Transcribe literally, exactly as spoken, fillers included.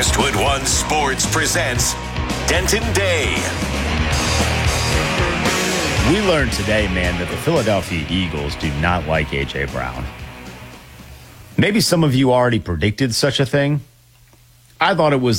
Westwood One Sports presents Denton Day. We learned today, man, that the Philadelphia Eagles do not like A J. Brown. Maybe some of you already predicted such a thing. I thought it was